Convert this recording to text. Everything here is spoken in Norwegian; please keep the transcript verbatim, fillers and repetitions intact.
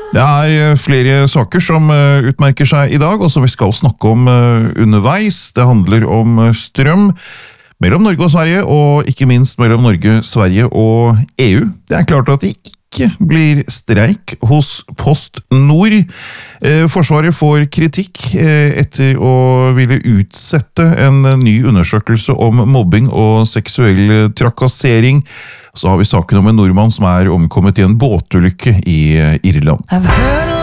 Det er flere saker som utmerker seg i dag, og som vi skal snakke om underveis. Det handler om strøm mellom Norge og Sverige, og ikke minst mellom Norge, Sverige og E U. Det er klart at det ikke blir streik hos PostNord. Forsvaret får kritikk etter å ville utsette en ny undersøkelse om mobbing og seksuell trakassering. Så har vi saken om en nordmann som er omkommet i en båtulykke i Irland.